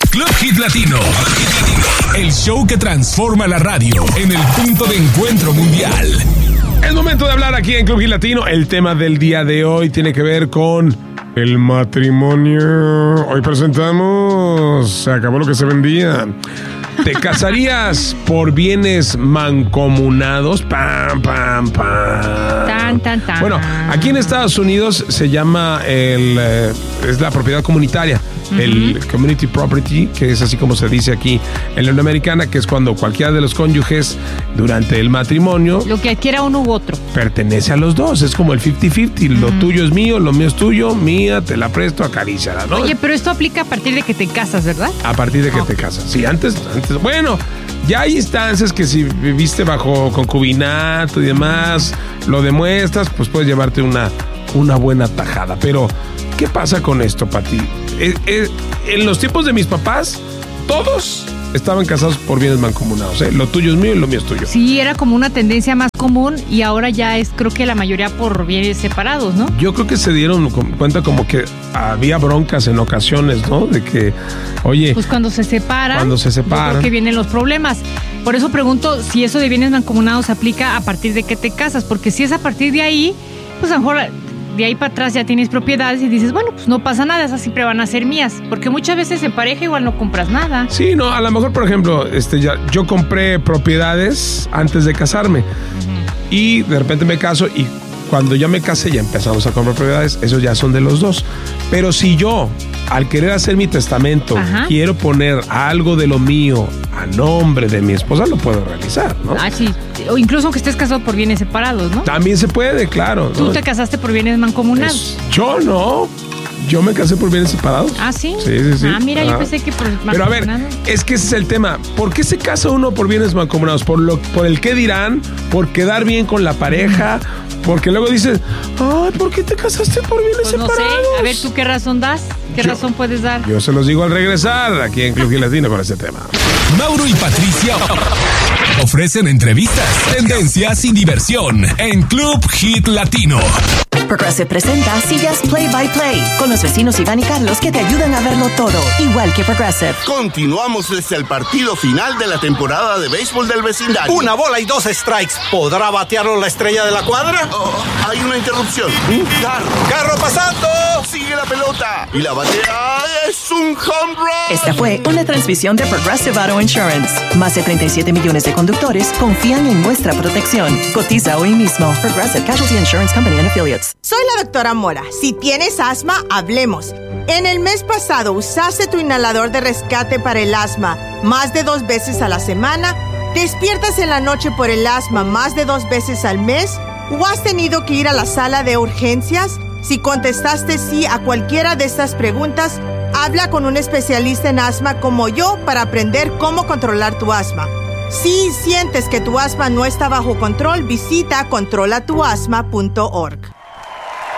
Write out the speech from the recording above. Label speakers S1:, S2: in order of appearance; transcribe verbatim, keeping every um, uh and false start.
S1: Club Hit Latino. El show que transforma la radio en el punto de encuentro mundial.
S2: Es momento de hablar aquí en Club Hit Latino. El tema del día de hoy tiene que ver con el matrimonio. Hoy presentamos Se acabó lo que se vendía. ¿Te casarías por bienes mancomunados? Pam, pam, pam.
S3: Tan, tan, tan.
S2: Bueno, aquí en Estados Unidos se llama el eh, es la propiedad comunitaria. Uh-huh. El community property, que es así como se dice aquí en la Unión Americana, que es cuando cualquiera de los cónyuges durante el matrimonio,
S3: lo que adquiera uno u otro,
S2: pertenece a los dos. Es como el cincuenta cincuenta. Uh-huh. Lo tuyo es mío, lo mío es tuyo, mía, te la presto, acaríciala, ¿no?
S3: Oye, pero esto aplica a partir de que te casas, ¿verdad?
S2: A partir de que
S3: okay.
S2: te casas. Sí, antes, antes, bueno, ya hay instancias que si viviste bajo concubinato y demás, lo demuestras, pues puedes llevarte una, una buena tajada. Pero, ¿qué pasa con esto, Pati? Eh, eh, en los tiempos de mis papás, todos estaban casados por bienes mancomunados, ¿eh? Lo tuyo es mío y lo mío es tuyo.
S3: Sí, era como una tendencia más común y ahora ya es, creo que la mayoría por bienes separados, ¿no?
S2: Yo creo que se dieron cuenta como que había broncas en ocasiones, ¿no? De que, oye...
S3: Pues cuando se separan,
S2: cuando se separan,
S3: yo creo que vienen los problemas. Por eso pregunto si eso de bienes mancomunados se aplica a partir de que te casas, porque si es a partir de ahí, pues a lo mejor de ahí para atrás ya tienes propiedades y dices, bueno, pues no pasa nada, esas siempre van a ser mías, porque muchas veces en pareja igual no compras nada.
S2: Sí, no, a lo mejor, por ejemplo, este, ya, yo compré propiedades antes de casarme, uh-huh. y de repente me caso y cuando ya me casé ya empezamos a comprar propiedades, esos ya son de los dos. Pero si yo, al querer hacer mi testamento, ajá, quiero poner algo de lo mío a nombre de mi esposa, lo puedo realizar, ¿no?
S3: Ah, sí. O incluso aunque estés casado por bienes separados, ¿no?
S2: También se puede, claro.
S3: ¿Tú
S2: ¿no?
S3: te casaste por bienes mancomunados?
S2: Es, yo no. Yo me casé por bienes separados.
S3: ¿Ah, sí?
S2: Sí, sí, sí.
S3: Ah, mira,
S2: ah.
S3: yo pensé que por mancomunados.
S2: Pero a ver, es que ese es el tema. ¿Por qué se casa uno por bienes mancomunados? ¿Por lo, por el qué dirán? ¿Por quedar bien con la pareja? Porque luego dices, ay, ¿por qué te casaste por bienes
S3: pues no
S2: separados?
S3: Sé. A ver, ¿tú qué razón das? ¿Qué yo, razón puedes dar?
S2: Yo se los digo al regresar aquí en Club Hit Latino con ese tema.
S1: Mauro y Patricia ofrecen entrevistas, tendencias y diversión en Club Hit Latino.
S4: Progressive presenta Sillas Play by Play con los vecinos Iván y Carlos que te ayudan a verlo todo, igual que Progressive.
S5: Continuamos desde el partido final de la temporada de béisbol del vecindario.
S6: Una bola y dos strikes. ¿Podrá batearlo la estrella de la cuadra?
S5: Oh, hay una interrupción. Un carro.
S6: ¡Carro pasando!
S5: Sigue la pelota. Y la batea es un home run.
S4: Esta fue una transmisión de Progressive Auto Insurance. Más de treinta y siete millones de conductores confían en nuestra protección. Cotiza hoy mismo. Progressive Casualty Insurance Company and Affiliates.
S7: Soy la doctora Mora. Si tienes asma, hablemos. En el mes pasado, ¿usaste tu inhalador de rescate para el asma más de dos veces a la semana? ¿Despiertas en la noche por el asma más de dos veces al mes? ¿O has tenido que ir a la sala de urgencias? Si contestaste sí a cualquiera de estas preguntas, habla con un especialista en asma como yo para aprender cómo controlar tu asma. Si sientes que tu asma no está bajo control, visita controla tu asma punto org.